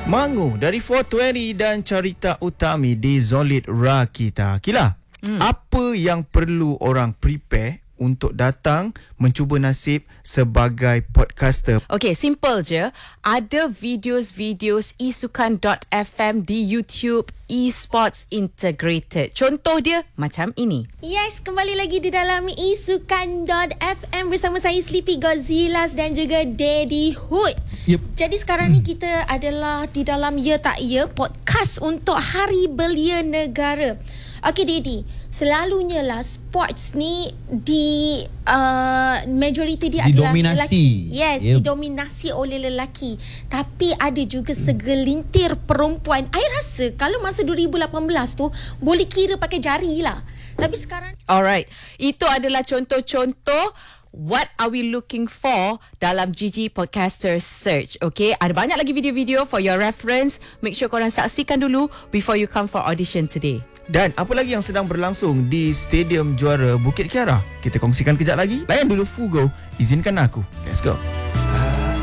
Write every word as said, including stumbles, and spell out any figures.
Mangu dari four twenty dan Carita Utami di Zolid Rakita. Kila, hmm. apa yang perlu orang prepare untuk datang mencuba nasib sebagai podcaster? Okay, simple je. Ada videos-videos isukan dot f m di YouTube Esports Integrated. Contoh dia macam ini. Yes, kembali lagi di dalam isukan dot f m bersama saya Sleepy Godzillas dan juga Daddy Hood. Yep. Jadi sekarang ni kita adalah di dalam Ya Tak Ya podcast untuk Hari Belia Negara. Okey Daddy, selalunya lah sports ni di uh, majoriti dia adalah lelaki. Yes, yep. Didominasi oleh lelaki. Tapi ada juga segelintir perempuan. I rasa kalau masa dua ribu lapan belas tu boleh kira pakai jari lah. Tapi sekarang, alright, itu adalah contoh-contoh what are we looking for dalam G G Podcaster Search. Okay, ada banyak lagi video-video for your reference. Make sure korang saksikan dulu before you come for audition today. Dan apa lagi yang sedang berlangsung di Stadium Juara Bukit Kiara? Kita kongsikan kejap lagi. Layan dulu Fugo, izinkan aku. Let's go.